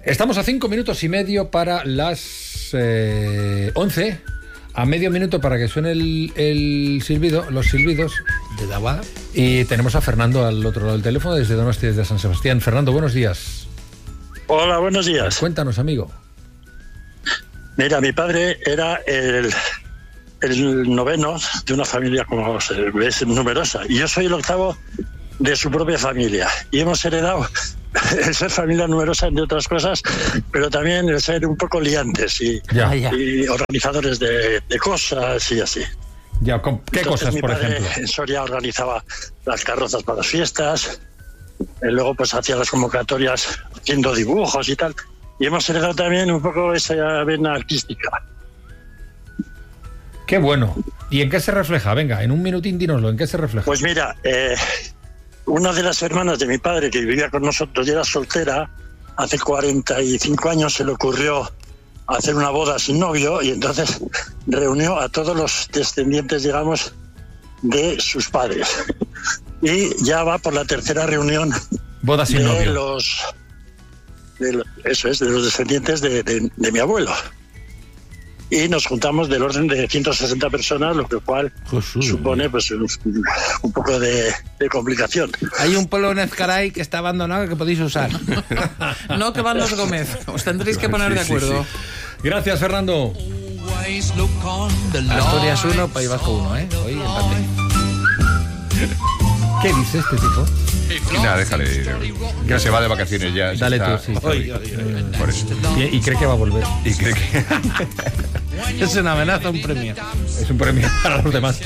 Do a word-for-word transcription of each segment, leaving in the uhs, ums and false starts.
Estamos a cinco minutos y medio para las eh, once, a medio minuto para que suene el, el silbido, los silbidos de la guada. Y tenemos a Fernando al otro lado del teléfono desde Donosti, desde San Sebastián. Fernando, buenos días. Hola, buenos días. Cuéntanos, amigo. Mira, mi padre era el, el noveno de una familia, como se ve, numerosa, y yo soy el octavo de su propia familia. Y hemos heredado el ser familia numerosa, entre otras cosas, pero también el ser un poco liantes y, ya, y, ya. y organizadores de, de cosas y así. Ya, ¿qué Entonces, cosas, mi por padre ejemplo? En Soria organizaba las carrozas para las fiestas, y luego pues hacía las convocatorias haciendo dibujos y tal. Y hemos heredado también un poco esa vena artística. Qué bueno. ¿Y en qué se refleja? Venga, en un minutín dínoslo, ¿en qué se refleja? Pues mira, eh, una de las hermanas de mi padre que vivía con nosotros y era soltera, hace cuarenta y cinco años se le ocurrió hacer una boda sin novio y entonces reunió a todos los descendientes, digamos, de sus padres. Y ya va por la tercera reunión boda sin de novio. los... De lo, eso es, de los descendientes de, de, de mi abuelo. Y nos juntamos del orden de ciento sesenta personas, lo que cual Jesús, supone pues un, un poco de, de complicación. Hay un pueblo en Ezcaray que está abandonado que podéis usar. No que van los Gómez. Os tendréis que poner de acuerdo. Sí, sí, sí. Gracias, Fernando. Asturias uno, País Vasco uno, ¿eh? Hoy empate. ¿Qué dice este tipo? Nada, déjale. Que se va de vacaciones ya. Dale está, tú, sí. Hoy, por eso. Y, y cree que va a volver. Y cree que... Es una amenaza, un premio. Es un premio para los demás.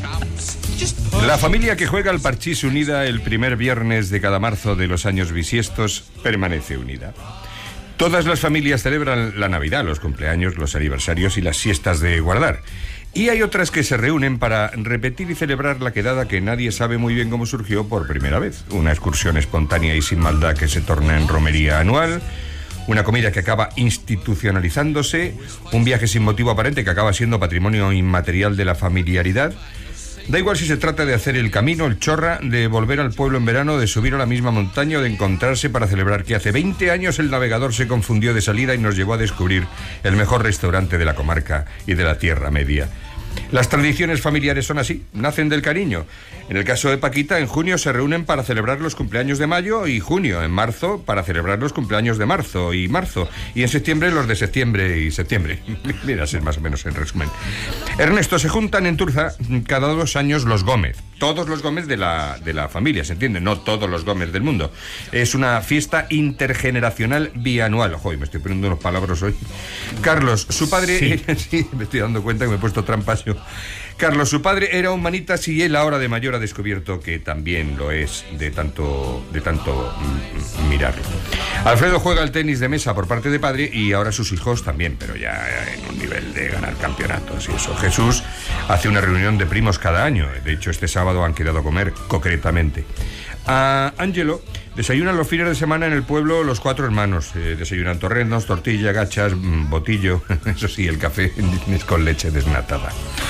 La familia que juega al parchís unida el primer viernes de cada marzo de los años bisiestos permanece unida. Todas las familias celebran la Navidad, los cumpleaños, los aniversarios y las siestas de guardar. Y hay otras que se reúnen para repetir y celebrar la quedada que nadie sabe muy bien cómo surgió por primera vez. Una excursión espontánea y sin maldad que se torna en romería anual, una comida que acaba institucionalizándose, un viaje sin motivo aparente que acaba siendo patrimonio inmaterial de la familiaridad. Da igual si se trata de hacer el camino, el chorra, de volver al pueblo en verano, de subir a la misma montaña o de encontrarse para celebrar que hace veinte años el navegador se confundió de salida y nos llevó a descubrir el mejor restaurante de la comarca y de la Tierra Media. Las tradiciones familiares son así, nacen del cariño. En el caso de Paquita, en junio se reúnen para celebrar los cumpleaños de mayo y junio, en marzo para celebrar los cumpleaños de marzo y marzo, y en septiembre los de septiembre y septiembre. Mira, es más o menos en resumen. Ernesto, se juntan en Turza cada dos años los Gómez, todos los Gómez de la, de la familia, ¿se entiende? No todos los Gómez del mundo. Es una fiesta intergeneracional bianual. Ojo, me estoy poniendo unos palabras hoy. Carlos, su padre... Sí. Sí, me estoy dando cuenta que me he puesto trampas. Carlos, su padre era un manitas y él ahora de mayor ha descubierto que también lo es de tanto, de tanto mm, mirarlo. Alfredo juega al tenis de mesa por parte de padre y ahora sus hijos también, pero ya en un nivel de ganar campeonatos y eso. Jesús hace una reunión de primos cada año. De hecho, este sábado han quedado a comer concretamente. A Ángelo desayunan los fines de semana en el pueblo los cuatro hermanos. Eh, desayunan torrenos, tortilla, gachas, mmm, botillo. Eso sí, el café es con leche desnatada.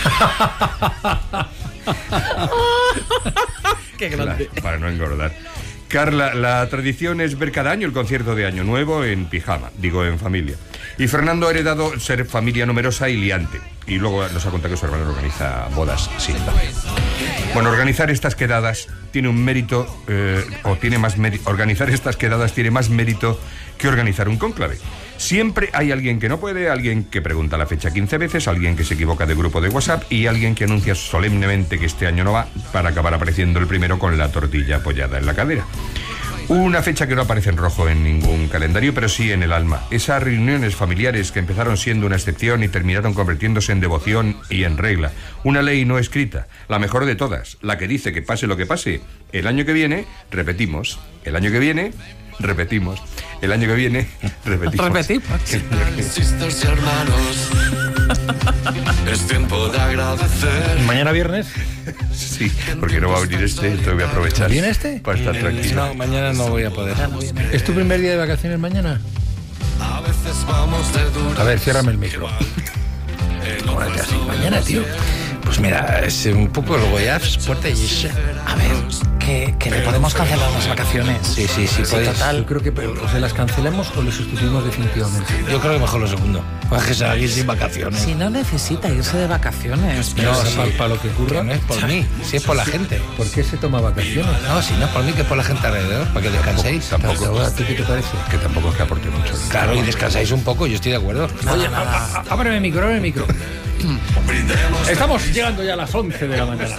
Qué grande. Claro, para no engordar. Carla, la tradición es ver cada año el concierto de Año Nuevo en pijama, digo en familia. Y Fernando ha heredado ser familia numerosa y liante. Y luego nos ha contado que su hermano organiza bodas sin edad. Bueno, organizar estas quedadas tiene un mérito, eh, o tiene más mérito, organizar estas quedadas tiene más mérito que organizar un cónclave. Siempre hay alguien que no puede, alguien que pregunta la fecha quince veces, alguien que se equivoca de grupo de WhatsApp y alguien que anuncia solemnemente que este año no va para acabar apareciendo el primero con la tortilla apoyada en la cadera. Una fecha que no aparece en rojo en ningún calendario, pero sí en el alma. Esas reuniones familiares que empezaron siendo una excepción y terminaron convirtiéndose en devoción y en regla. Una ley no escrita, la mejor de todas, la que dice que pase lo que pase. El año que viene, repetimos. El año que viene, repetimos. El año que viene, repetimos. Repetimos. Sisters y hermanos, es tiempo de agradecer. ¿Mañana viernes? Sí, porque no va a venir este, entonces voy a aprovechar. ¿Viene este? Para estar tranquilo. No, mañana no voy a poder. ¿Es tu primer día de vacaciones mañana? A veces vamos de dura. A ver, ciérrame el micro. ¿Cómo te haces mañana, tío? Pues mira, es un poco el Goiás, puerta y... A ver, que, que le podemos cancelar las vacaciones. Sí, sí, sí. Sí, total. Yo creo que o se las cancelamos o le sustituimos definitivamente. Yo creo que mejor lo segundo. Pues que se va a ir sin vacaciones. Si no necesita irse de vacaciones. No, Pero sí, para, para lo que ocurra. Que no es por mí, si es por la gente. ¿Por qué se toma vacaciones? No, si no es por mí, que es por la gente alrededor, para que descanséis. Tampoco, ¿A ti qué te parece? que tampoco es que aporte mucho. Claro, y descansáis un poco, yo estoy de acuerdo. Oye, a- a- ábreme el micro, ábreme el micro. Estamos llegando ya a las once de la mañana.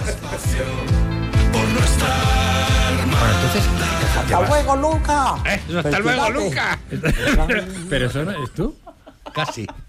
Bueno, entonces... ¡Hasta luego, Luca! ¿Eh? ¡Hasta luego, Luca! Pero eso no es tú. Casi.